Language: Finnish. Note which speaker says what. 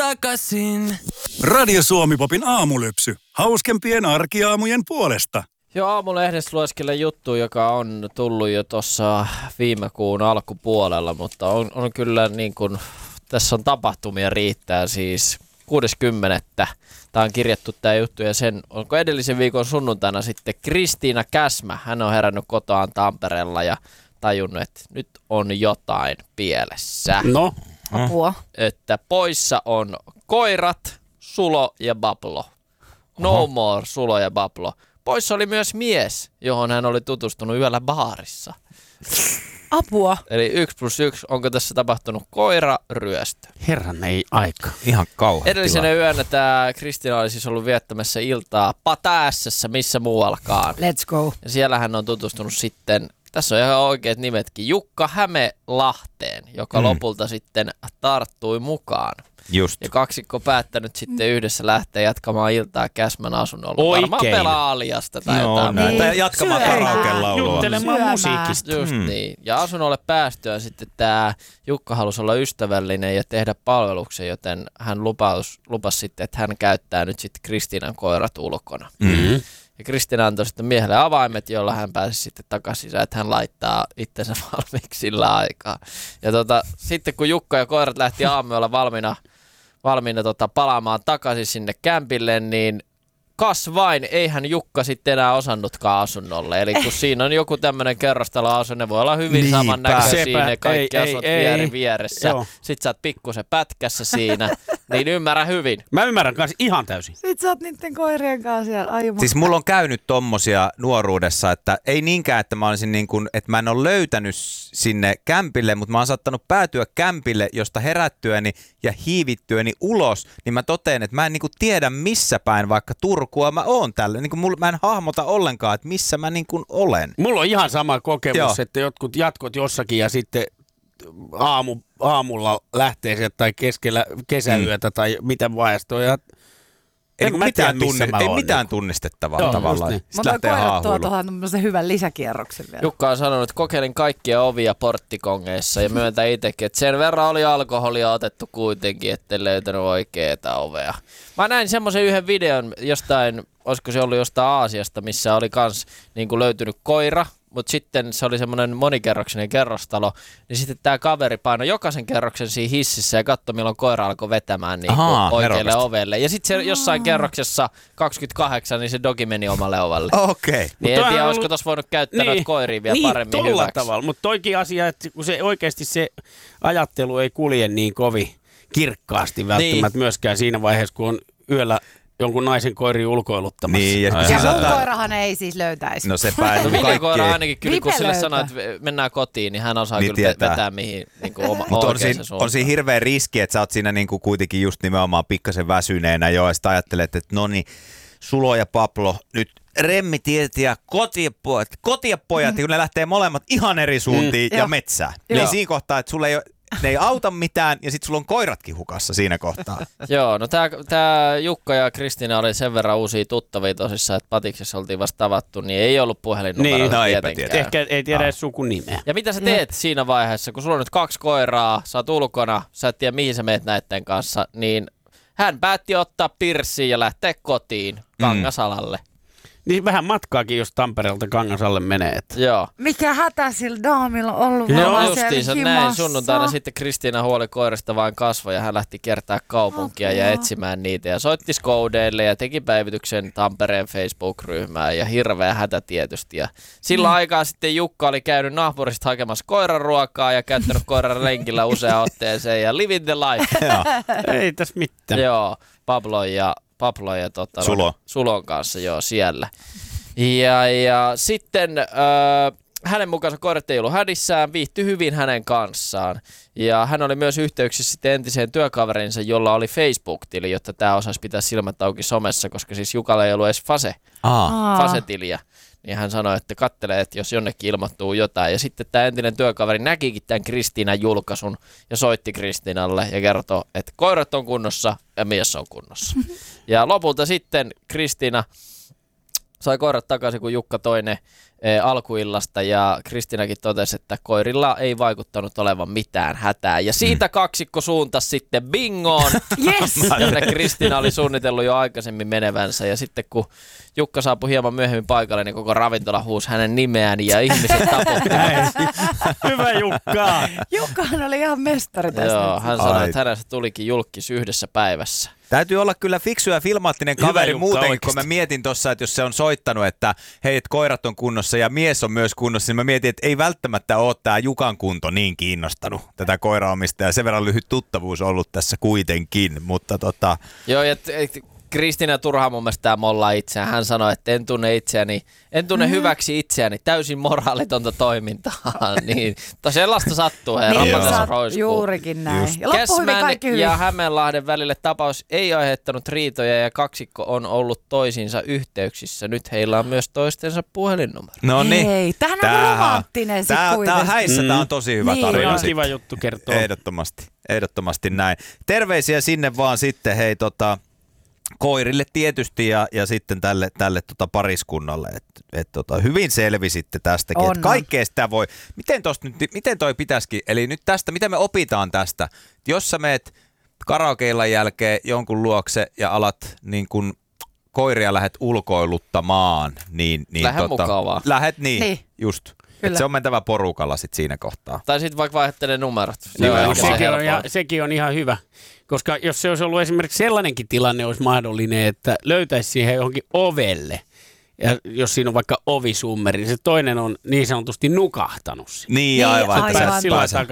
Speaker 1: takaisin.
Speaker 2: Radio Suomi-popin aamulypsy. Hauskempien arkiaamujen puolesta.
Speaker 3: Joo, aamulehdessä lueskelen juttu, joka on tullut jo tuossa viime kuun alkupuolella, mutta on kyllä niin kuin, tässä on tapahtumia riittää siis 60. Tämä on kirjattu tämä juttu ja sen, onko edellisen viikon sunnuntaina sitten Kristiina Käsmä, hän on herännyt kotoaan Tampereella ja tajunnut, että nyt on jotain pielessä.
Speaker 4: No?
Speaker 5: Apua.
Speaker 3: Että poissa on koirat, Sulo ja Bablo. No more Sulo ja Bablo. Poissa oli myös mies, johon hän oli tutustunut yöllä baarissa.
Speaker 5: Apua.
Speaker 3: Eli 1+1, onko tässä tapahtunut koiraryöstö?
Speaker 4: Herran ei aika.
Speaker 6: Ihan kauhean
Speaker 3: Edellisenä yönä tämä Kristiina oli siis ollut viettämässä iltaa Patäässässä, missä muuallakaan.
Speaker 5: Let's go.
Speaker 3: Ja siellä hän on tutustunut sitten, tässä on ihan oikeat nimetkin, Jukka Hämelahteen, joka lopulta sitten tarttui mukaan.
Speaker 6: Just.
Speaker 3: Ja kaksikko päättänyt sitten yhdessä lähteä jatkamaan iltaa Käsmän asunnolla.
Speaker 4: Oikein.
Speaker 3: Varmaan pelaa aliasta tai jotain.
Speaker 6: Näin. Tai jatkamaan
Speaker 5: Syömään.
Speaker 6: karaoke-laulua.
Speaker 4: Juttelemaan musiikista.
Speaker 3: Just niin. Ja asunnolle päästyään sitten tämä Jukka halusi olla ystävällinen ja tehdä palveluksen, joten hän lupasi sitten, että hän käyttää nyt sitten Kristiinan koirat ulkona.
Speaker 4: Mm-hmm.
Speaker 3: Ja Kristiina antoi sitten miehelle avaimet, jolla hän pääsi sitten takaisin sisään, että hän laittaa itsensä valmiiksi sillä aikaa. Ja sitten kun Jukka ja koirat lähti aamuyöllä valmiina palaamaan takaisin sinne kämpille, niin kas vain, eihän Jukka sitten enää osannutkaan asunnolle. Eli kun siinä on joku tämmöinen kerrostaloasu, ne voi olla hyvin samannäköisiä, ne kaikki asut vieressä.
Speaker 4: Joo.
Speaker 3: Sitten sä oot pikkusen pätkässä siinä, niin ymmärrä hyvin.
Speaker 4: Mä ymmärrän kanssa ihan täysin.
Speaker 5: Sitten sä oot niiden koirien kanssa siellä ajumassa.
Speaker 6: Siis mulla on käynyt tommosia nuoruudessa, että ei niinkään, että mä olisin niin kuin, että mä en ole löytänyt sinne kämpille, mutta mä oon saattanut päätyä kämpille, josta herättyäni ja hiivittyäni ulos, niin mä totean, että mä en niin kuin tiedä missä päin vaikka Turkua mä oon tällä. Niin kuin mä en hahmota ollenkaan, että missä mä niin kuin olen.
Speaker 4: Mulla on ihan sama kokemus,
Speaker 6: Joo.
Speaker 4: että jotkut jatkot jossakin ja sitten aamulla lähtee sieltä tai keskellä kesäyötä tai mitä vaiheesta on.
Speaker 6: Ei
Speaker 4: Ei
Speaker 6: mitään tunnistettavaa
Speaker 4: Joo,
Speaker 6: tavallaan.
Speaker 4: just niin.
Speaker 5: Mutta
Speaker 6: Sitten lähtee
Speaker 5: koirat tuo
Speaker 6: haahuilu.
Speaker 5: tuohon hyvän lisäkierroksen vielä.
Speaker 3: Jukka on sanonut, että kokeilin kaikkia ovia porttikongeissa ja myöntää itsekin, että sen verran oli alkoholia otettu kuitenkin, ettei löytänyt oikeaa ovea. Mä näin semmoisen yhden videon jostain, olisiko se ollut jostain Aasiasta, missä oli kans niin kuin löytynyt koira, mutta sitten se oli semmoinen monikerroksinen kerrostalo, niin sitten tämä kaveri painoi jokaisen kerroksen siinä hississä ja katsoi, milloin koira alkoi vetämään niin oikealle
Speaker 6: nerokasta.
Speaker 3: ovelle. Ja sitten se jossain kerroksessa 28, niin se dogi meni omalle ovelle.
Speaker 6: Okei.
Speaker 3: Niin en tiedä, olisiko tuossa voinut käyttää noita koiria vielä paremmin
Speaker 4: tolla
Speaker 3: hyväksi.
Speaker 4: tavalla. Mutta toikin asia, että kun se oikeasti se ajattelu ei kulje niin kovin kirkkaasti välttämättä myöskään siinä vaiheessa, kun on yöllä jonkun naisen koiri ulkoiluttamassa.
Speaker 6: Niin, ja
Speaker 5: Ja mun koirahan ei siis löytäisi.
Speaker 6: No se päätyy
Speaker 3: No Viljan koira
Speaker 6: kaikkeen.
Speaker 3: ainakin kyllä, kun
Speaker 5: Vipe
Speaker 3: sille
Speaker 5: löytää.
Speaker 3: sanoo, että mennään kotiin, niin hän osaa
Speaker 6: Niin
Speaker 3: kyllä
Speaker 6: tietää.
Speaker 3: vetää mihin niin kuin
Speaker 6: Mutta
Speaker 3: oikeaan
Speaker 6: on siinä hirveä riski, että sä oot siinä niinku kuitenkin just nimenomaan pikkasen väsyneenä jo, ja sit ajattelet, että no niin, Sulo ja Pablo, nyt Remmi-tiet ja kotiepojat, kun ne lähtee molemmat ihan eri suuntiin ja
Speaker 5: Joo.
Speaker 6: metsään.
Speaker 5: Joo.
Speaker 6: Niin siinä kohtaa, että sulle ne ei auta mitään, ja sit sulla on koiratkin hukassa siinä kohtaa.
Speaker 3: Joo, no tää Jukka ja Kristiina oli sen verran uusia tuttavia tosissaan, että Patiksessa oltiin vasta tavattu, niin ei ollut puhelinnumeroa
Speaker 4: Niin,
Speaker 6: no eipä
Speaker 3: tietenkään.
Speaker 4: Ehkä ei tiedä edes sukunimeä.
Speaker 3: Ja mitä sä teet siinä vaiheessa, kun sulla on nyt 2 koiraa, sä oot ulkona, sä et tiedä mihin sä meet näitten kanssa, niin hän päätti ottaa pirssiin ja lähteä kotiin Kangasalalle.
Speaker 4: Niin vähän matkaakin, jos Tampereelta Kangasalle menee. Että.
Speaker 3: Joo.
Speaker 5: Mikä hätä sillä daamilla on ollut
Speaker 3: No
Speaker 5: varmaan
Speaker 3: justiinsa
Speaker 5: siellä
Speaker 3: näin.
Speaker 5: himassa?
Speaker 3: Sunnuntaina sitten Kristiina huoli koirista vain kasvoi ja hän lähti kiertää kaupunkia ja etsimään niitä. Ja soitti Skoudeille ja teki päivityksen Tampereen Facebook-ryhmään ja hirveä hätä tietysti. Ja sillä aikaa sitten Jukka oli käynyt naapurista hakemassa koiraruokaa ja käyttänyt koiran lenkillä useaan otteeseen ja living the life.
Speaker 4: Ei tässä mitään.
Speaker 3: Joo, Pablo ja
Speaker 6: Sulon
Speaker 3: kanssa joo siellä. Ja sitten hänen mukaansa koirat ei ollut hädissään, viihtyi hyvin hänen kanssaan. Ja hän oli myös yhteyksissä sitten entiseen työkaverinsa, jolla oli Facebook-tili, jotta tämä osaisi pitää silmät auki somessa, koska siis Jukalla ei ollut edes Fase-tiliä. Niin hän sanoi, että katselee, että jos jonnekin ilmoittuu jotain. Ja sitten tämä entinen työkaveri näkikin tämän Kristiinan julkaisun ja soitti Kristiinalle ja kertoi, että koirat on kunnossa ja mies on kunnossa. Ja lopulta sitten Kristiina sai koirat takaisin, kun Jukka toi ne alkuillasta ja Kristiinakin totesi, että koirilla ei vaikuttanut olevan mitään hätää. Ja siitä kaksikko suuntasi sitten bingoon,
Speaker 5: Yes!
Speaker 3: jonne Kristiina oli suunnitellut jo aikaisemmin menevänsä. Ja sitten kun Jukka saapui hieman myöhemmin paikalle, niin koko ravintola huusi hänen nimeään ja ihmiset taputtivat.
Speaker 4: Hyvä Jukka.
Speaker 5: Jukkahan oli ihan mestari tässä.
Speaker 3: Joo, hän sanoi, että hänestä tulikin julkis yhdessä päivässä.
Speaker 6: Täytyy olla kyllä fiksu ja filmaattinen kaveri
Speaker 4: Jukka,
Speaker 6: muutenkin,
Speaker 4: oikeasti.
Speaker 6: kun mä mietin tuossa, että jos se on soittanut, että hei, et koirat on kunnossa ja mies on myös kunnossa, niin mä mietin, että ei välttämättä ole tämä Jukan kunto niin kiinnostanut tätä koiraomistajaa. Sen verran lyhyt tuttavuus ollut tässä kuitenkin, mutta
Speaker 3: Joo, ja Kristiina turhaan mun mielestä mollaa itseään. Hän sanoi, että en tunne hyväksi itseäni, täysin moraalitonta toimintaa. Niin, sellaista sattuu, herra.
Speaker 5: Niin,
Speaker 3: Tässä
Speaker 5: sä oot
Speaker 3: roiskuu.
Speaker 5: juurikin näin.
Speaker 6: Just.
Speaker 5: Ja loppu hyvin,
Speaker 3: Käsmän
Speaker 5: kaikki hyvin.
Speaker 3: ja Hämeenlahden välille tapaus ei aiheuttanut riitoja ja kaksikko on ollut toisiinsa yhteyksissä. Nyt heillä on myös toistensa puhelinnumero.
Speaker 6: no niin.
Speaker 5: Ei, tämähän on romanttinen sit
Speaker 6: Tää
Speaker 5: kuitenkin.
Speaker 6: häissä tää on tosi hyvä
Speaker 5: Niin
Speaker 6: tarina.
Speaker 4: Toi on
Speaker 6: sitten.
Speaker 4: kiva juttu kertoa.
Speaker 6: Ehdottomasti näin. Terveisiä sinne vaan sitten, hei koirille tietysti ja sitten tälle pariskunnalle, hyvin selvisitte tästäkin,
Speaker 5: On,
Speaker 6: että kaikkea sitä voi, miten toi pitäisikin, eli nyt tästä, mitä me opitaan tästä, jos sä meet karaokeillan jälkeen jonkun luokse ja alat niin kun koiria lähdet ulkoiluttamaan, niin
Speaker 3: Lähde mukavaa.
Speaker 6: Lähet
Speaker 5: Niin.
Speaker 6: just.
Speaker 5: Kyllä.
Speaker 6: Että se on mentävä porukalla sit siinä kohtaa.
Speaker 3: Tai sitten vaikka vaihdettele numerot. Se
Speaker 4: Joo,
Speaker 3: on ehkä se
Speaker 4: sekin on
Speaker 3: helpoin.
Speaker 4: ihan hyvä. Koska jos se olisi ollut esimerkiksi sellainenkin tilanne, olisi mahdollinen, että löytäisi siihen johonkin ovelle. Ja jos siinä on vaikka ovisummeri, niin se toinen on niin sanotusti nukahtanut sinne.
Speaker 6: Niin,
Speaker 5: Niin,
Speaker 6: aivan.
Speaker 5: aivan.
Speaker 6: Että
Speaker 4: Sillä
Speaker 6: sä